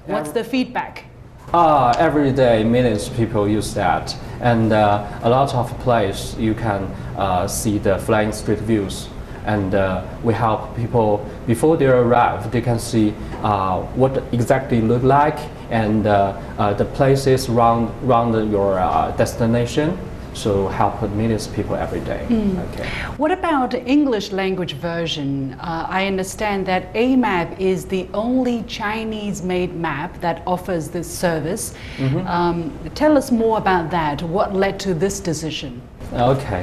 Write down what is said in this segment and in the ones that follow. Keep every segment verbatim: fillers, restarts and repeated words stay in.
What's the feedback? Uh, every day, millions of people use that, and uh, a lot of places you can uh, see the flying street views, and uh, we help people before they arrive. They can see uh, what exactly look like and uh, uh, the places around around your uh, destination. So help millions of people every day. Mm. Okay. What about the English language version? Uh, I understand that A map is the only Chinese-made map that offers this service. Mm-hmm. um, tell us more about that. What led to this decision? Okay.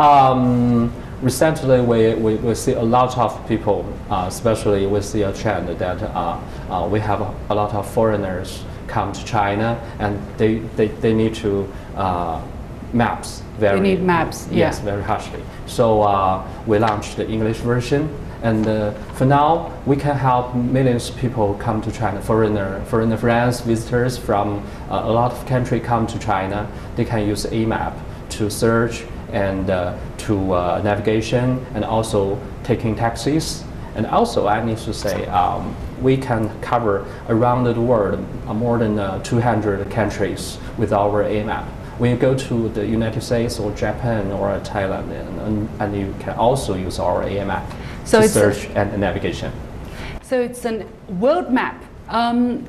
Um, recently, we, we, we see a lot of people, uh, especially we see a trend that uh, uh, we have a, a lot of foreigners come to China, and they, they, they need to uh, maps. Very, they need maps, yes, yeah. very harshly. So uh, we launched the English version, and uh, for now we can help millions of people come to China. Foreigner, foreigner friends, visitors from uh, a lot of countries come to China. They can use A map to search and uh, to uh, navigation, and also taking taxis. And also, I need to say, um, we can cover around the world uh, more than uh, two hundred countries with our A map. When you go to the United States or Japan or Thailand, and, and you can also use our A map so to search and navigation. So it's a world map. Um,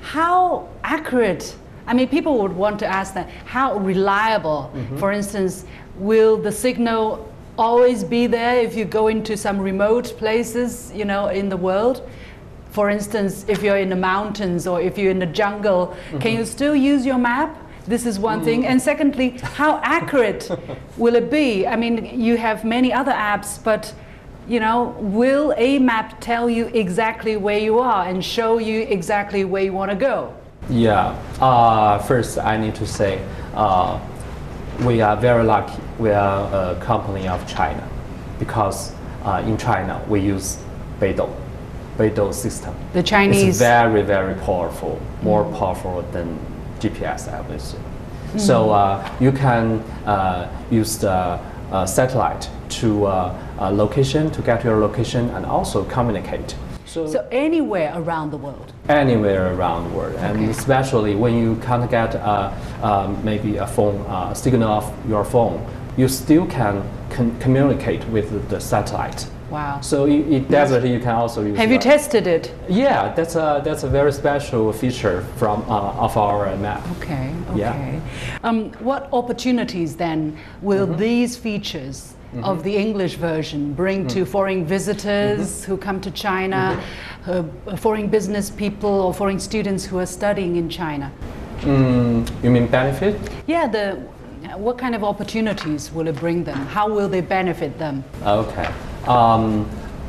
how accurate? I mean, people would want to ask that. How reliable? Mm-hmm. For instance, will the signal always be there if you go into some remote places, you know, in the world? For instance, if you're in the mountains or if you're in the jungle, mm-hmm. can you still use your map? This is one thing. And secondly, how accurate will it be? I mean, you have many other apps, but you know, will A map tell you exactly where you are and show you exactly where you want to go? Yeah. Uh, first, I need to say uh, we are very lucky. We are a company of China, because uh, in China we use Beidou, Beidou system. The Chinese. It's very, very powerful, more mm. powerful than G P S, obviously. Mm. So uh, you can uh, use the uh, satellite to uh, uh, location to get your location and also communicate. So, so anywhere around the world. Anywhere around the world, okay. And especially when you can't get uh, uh, maybe a phone uh, signal of your phone, you still can con communicate with the satellite. Wow. So in, in desert you can also use. Have you tested it? Yeah, that's a that's a very special feature from uh, of our map. Okay. Okay. Yeah. Um, what opportunities then will mm-hmm. these features mm-hmm. of the English version bring mm-hmm. to foreign visitors mm-hmm. who come to China, mm-hmm. uh, foreign business people or foreign students who are studying in China? Mm, you mean benefit? Yeah. The what kind of opportunities will it bring them? How will they benefit them? Okay. Um,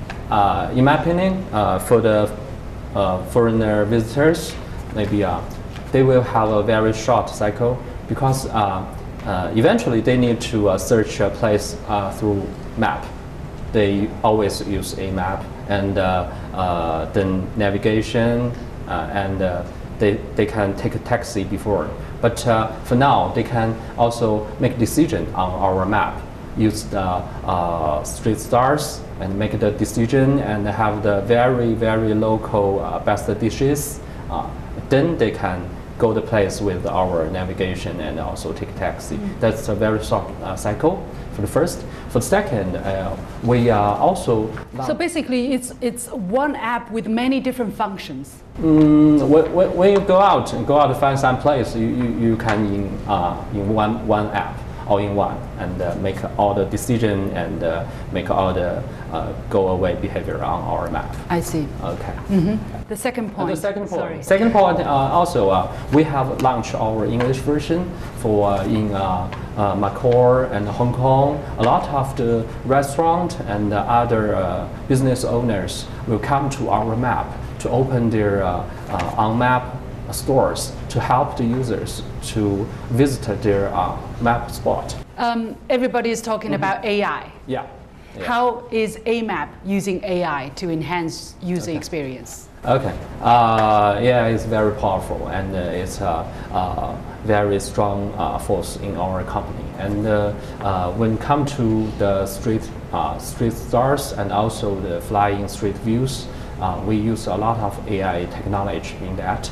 uh, in my opinion, uh, for the uh, foreigner visitors, maybe uh, they will have a very short cycle, because uh, uh, eventually they need to uh, search a place uh, through map. They always use a map, and uh, uh, then navigation, uh, and uh, they, they can take a taxi before. But uh, for now, they can also make decision on our map. Use the uh, street stars and make the decision and have the very, very local uh, best dishes. Uh, then they can go the place with our navigation and also take taxi. Mm-hmm. That's a very short uh, cycle for the first. For the second, uh, we are also... So basically it's, it's one app with many different functions. Mm, when, when you go out and go out to find some place, you, you, you can in, uh, in one, one app. All in one, and uh, make all the decision and uh, make all the uh, go away behavior on our map. I see. Okay. Mm-hmm. The second point. And the second point. Sorry. Second point. Uh, also, uh, we have launched our English version for uh, in uh, uh, Macau and Hong Kong. A lot of the restaurant and uh, other uh, business owners will come to our map to open their uh, uh, on map stores to help the users to visit their uh, map spot. Um, everybody is talking mm-hmm. about A I. Yeah. yeah. How is A map using A I to enhance user okay. experience? Okay. Uh, yeah, it's very powerful, and uh, it's a uh, uh, very strong uh, force in our company. And uh, uh, when it comes to the street uh, street stars and also the flying street views, Uh, we use a lot of A I technology in that.